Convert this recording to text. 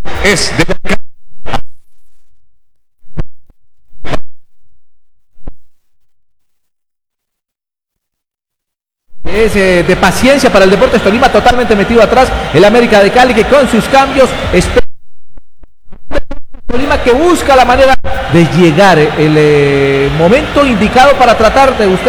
Es de Es de paciencia para el Deportes Tolima, totalmente metido atrás el América de Cali, que con sus cambios Tolima que busca la manera de llegar el momento indicado para tratar de buscar